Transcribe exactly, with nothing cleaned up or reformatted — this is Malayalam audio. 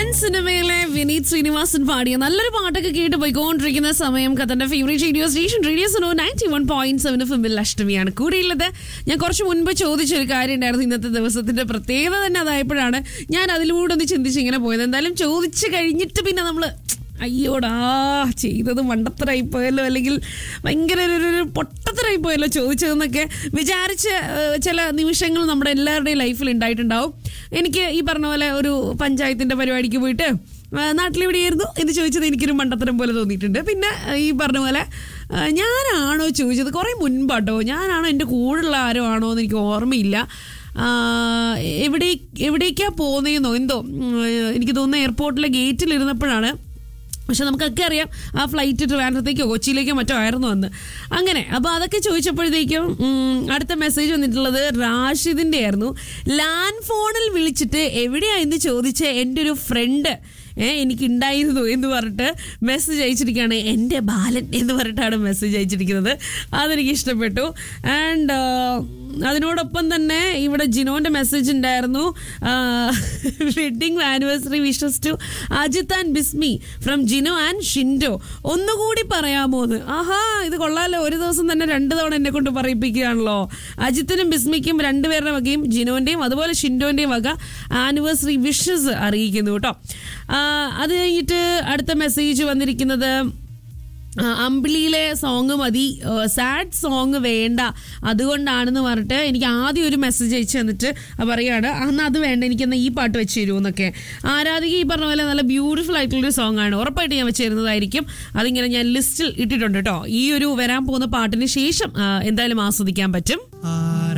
അമരൻ സിനിമയിലെ വിനീത് ശ്രീനിവാസൻ പാടിയ നല്ലൊരു പാട്ടൊക്കെ കേട്ട് പോയിക്കൊണ്ടിരിക്കുന്ന സമയം കഥന്റെ favourite radio station radio so ninety one point seven ഫിമിൽ അഷ്ടമിയാണ് കൂടിയുള്ളത്. ഞാൻ കുറച്ച് മുൻപ് ചോദിച്ചൊരു കാര്യം ഉണ്ടായിരുന്നു. ഇന്നത്തെ ദിവസത്തിന്റെ പ്രത്യേകത തന്നെ അതായപ്പോഴാണ് ഞാൻ അതിലൂടെ ഒന്ന് ചിന്തിച്ച് ഇങ്ങനെ പോയത്. എന്തായാലും ചോദിച്ചു കഴിഞ്ഞിട്ട് പിന്നെ നമ്മള് അയ്യോടാ ചെയ്തത് മണ്ടത്തരായി പോയല്ലോ, അല്ലെങ്കിൽ ഭയങ്കര ഒരു പൊട്ടത്തരായി പോയല്ലോ ചോദിച്ചതെന്നൊക്കെ വിചാരിച്ച് ചില നിമിഷങ്ങൾ നമ്മുടെ എല്ലാവരുടെയും ലൈഫിൽ ഉണ്ടായിട്ടുണ്ടാവും. എനിക്ക് ഈ പറഞ്ഞ പോലെ ഒരു പഞ്ചായത്തിൻ്റെ പരിപാടിക്ക് പോയിട്ട് നാട്ടിലെവിടെയായിരുന്നു എന്ന് ചോദിച്ചത് എനിക്കൊരു മണ്ടത്തരം പോലെ തോന്നിയിട്ടുണ്ട്. പിന്നെ ഈ പറഞ്ഞ പോലെ ഞാനാണോ ചോദിച്ചത് കുറേ മുൻപാട്ടോ, ഞാനാണോ എൻ്റെ കൂടെയുള്ള ആരോ ആണോ എന്ന് എനിക്ക് ഓർമ്മയില്ല. എവിടെ എവിടേക്കാണ് പോകുന്നതെന്നോ എന്തോ എനിക്ക് തോന്നുന്നു എയർപോർട്ടിലെ ഗേറ്റിലിരുന്നപ്പോഴാണ്. പക്ഷെ നമുക്കൊക്കെ അറിയാം ആ ഫ്ലൈറ്റ് ട്രിവാൻഡ്രത്തേക്കോ കൊച്ചിയിലേക്കോ മറ്റോ ആയിരുന്നു അന്ന്. അങ്ങനെ അപ്പോൾ അതൊക്കെ ചോദിച്ചപ്പോഴത്തേക്കും അടുത്ത മെസ്സേജ് വന്നിട്ടുള്ളത് റാഷിദിൻ്റെ ആയിരുന്നു. ലാൻഡ് ഫോണിൽ വിളിച്ചിട്ട് എവിടെയാണെന്ന് ചോദിച്ച എൻ്റെ ഒരു ഫ്രണ്ട് ഏഹ് എനിക്കുണ്ടായിരുന്നു എന്ന് പറഞ്ഞിട്ട് മെസ്സേജ് അയച്ചിരിക്കുകയാണ്. എൻ്റെ ബാലൻ എന്ന് പറഞ്ഞിട്ടാണ് മെസ്സേജ് അയച്ചിരിക്കുന്നത്. അതെനിക്ക് ഇഷ്ടപ്പെട്ടു. ആൻഡ് അതിനോടൊപ്പം തന്നെ ഇവിടെ ജിനോന്റെ മെസ്സേജ് ഉണ്ടായിരുന്നു. Wedding anniversary wishes to Ajith and Bismi from Jino and Shindo. ഒന്നുകൂടി പറയാമോ എന്ന്. ആഹാ, ഇത് കൊള്ളാലോ, ഒരു ദിവസം തന്നെ രണ്ട് തവണ എന്നെ കൊണ്ട് പറയിപ്പിക്കുകയാണല്ലോ. അജിത്തിനും ബിസ്മിക്കും രണ്ടുപേരുടെ വകയും ജിനോന്റെയും അതുപോലെ ഷിൻഡോന്റെയും വക ആനിവേഴ്സറി വിഷസ് അറിയിക്കുന്നു കേട്ടോ. അത് കഴിഞ്ഞിട്ട് അടുത്ത മെസ്സേജ് വന്നിരിക്കുന്നത് അമ്പിളിയിലെ സോങ് മതി, സാഡ് സോങ് വേണ്ട, അതുകൊണ്ടാണെന്ന് പറഞ്ഞിട്ട് എനിക്ക് ആദ്യം ഒരു മെസ്സേജ് അയച്ചു തന്നിട്ട് പറയുകയാണ് അന്ന് അത് വേണ്ട, എനിക്കെന്നാൽ ഈ പാട്ട് വെച്ച് തരുമോ എന്നൊക്കെ. ആരാധിക ഈ പറഞ്ഞ പോലെ നല്ല ബ്യൂട്ടിഫുൾ ആയിട്ടുള്ളൊരു സോങ് ആണ്, ഉറപ്പായിട്ട് ഞാൻ വെച്ച് തരുന്നതായിരിക്കും. അതിങ്ങനെ ഞാൻ ലിസ്റ്റിൽ ഇട്ടിട്ടുണ്ട് കേട്ടോ. ഈ ഒരു വരാൻ പോകുന്ന പാട്ടിന് ശേഷം എന്തായാലും ആസ്വദിക്കാൻ പറ്റും.